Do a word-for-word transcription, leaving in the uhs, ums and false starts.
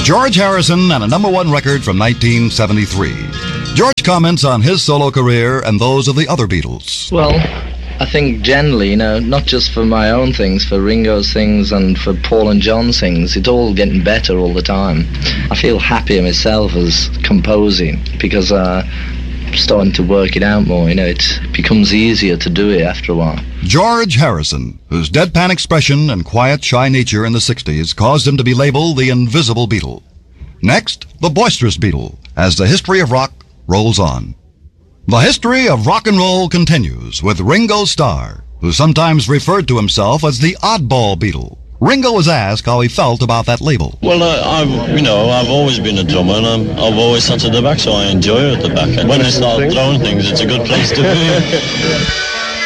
George Harrison and a number one record from nineteen seventy-three. George comments on his solo career and those of the other Beatles. Well, I think generally, you know, not just for my own things, for Ringo's things and for Paul and John's things, it's all getting better all the time. I feel happier myself as composing because uh, I'm starting to work it out more, you know, it becomes easier to do it after a while. George Harrison, whose deadpan expression and quiet, shy nature in the sixties caused him to be labeled the Invisible Beatle. Next, the Boisterous Beatle, as the history of rock rolls on. The history of rock and roll continues with Ringo Starr, who sometimes referred to himself as the oddball Beatle. Ringo was asked how he felt about that label. Well, uh, I've, you know, I've always been a drummer, and I'm, I've always sat at the back, so I enjoy it at the back. And when they start throwing things, it's a good place to be.